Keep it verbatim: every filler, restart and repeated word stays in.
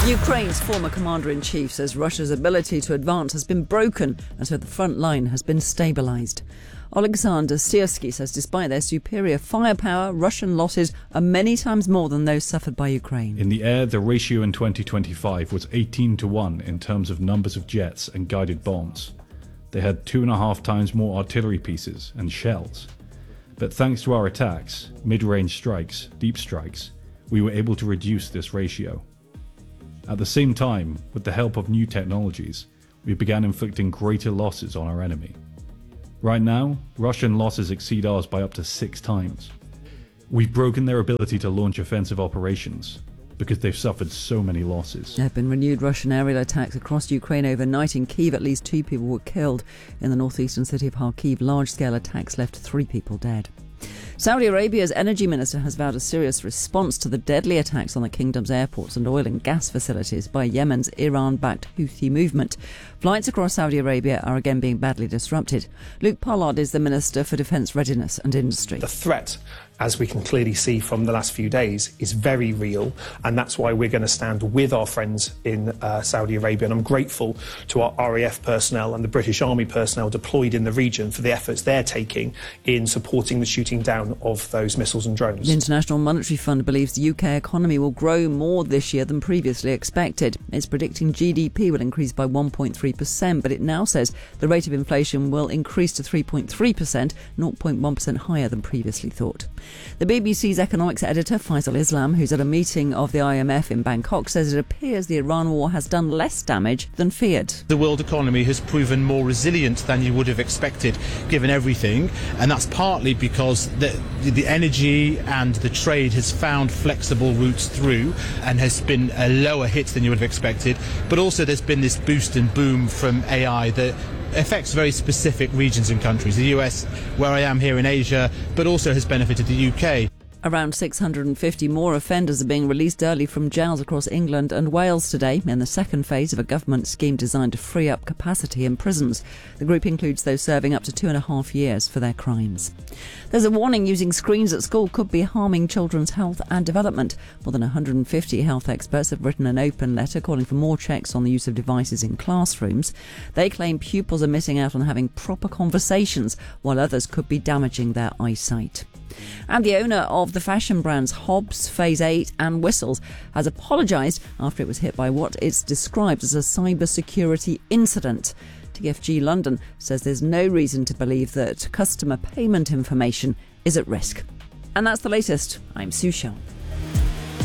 Ukraine's former commander-in-chief says Russia's ability to advance has been broken and so the front line has been stabilised. Oleksandr Syrsky says despite their superior firepower, Russian losses are many times more than those suffered by Ukraine. In the air, the ratio in twenty twenty-five was eighteen to one in terms of numbers of jets and guided bombs. They had two and a half times more artillery pieces and shells. But thanks to our attacks, mid-range strikes, deep strikes, we were able to reduce this ratio. At the same time, with the help of new technologies, we began inflicting greater losses on our enemy. Right now, Russian losses exceed ours by up to six times. We've broken their ability to launch offensive operations because they've suffered so many losses. There have been renewed Russian aerial attacks across Ukraine overnight. In Kyiv, at least two people were killed. In the northeastern city of Kharkiv, large-scale attacks left three people dead. Saudi Arabia's energy minister has vowed a serious response to the deadly attacks on the kingdom's airports and oil and gas facilities by Yemen's Iran-backed Houthi movement. Flights across Saudi Arabia are again being badly disrupted. Luke Pollard is the Minister for Defence Readiness and Industry. The threat, as we can clearly see from the last few days, is very real, and that's why we're going to stand with our friends in uh, Saudi Arabia. And I'm grateful to our R A F personnel and the British Army personnel deployed in the region for the efforts they're taking in supporting the shooting down of those missiles and drones. The International Monetary Fund believes the U K economy will grow more this year than previously expected. It's predicting G D P will increase by one point three percent, but it now says the rate of inflation will increase to three point three percent, zero point one percent higher than previously thought. The B B C's economics editor, Faisal Islam, who's at a meeting of the I M F in Bangkok, says it appears the Iran war has done less damage than feared. The world economy has proven more resilient than you would have expected, given everything, and that's partly because the, the energy and the trade has found flexible routes through and has been a lower hit than you would have expected, but also there's been this boost and boom from A I that affects very specific regions and countries. The U S, where I am here in Asia, but also has benefited the U K. Around six hundred fifty more offenders are being released early from jails across England and Wales today in the second phase of a government scheme designed to free up capacity in prisons. The group includes those serving up to two and a half years for their crimes. There's a warning using screens at school could be harming children's health and development. More than one hundred fifty health experts have written an open letter calling for more checks on the use of devices in classrooms. They claim pupils are missing out on having proper conversations, while others could be damaging their eyesight. And the owner of the fashion brands Hobbs, Phase eight and Whistles has apologised after it was hit by what it's described as a cybersecurity incident. T F G London says there's no reason to believe that customer payment information is at risk. And that's the latest. I'm Sue Shell.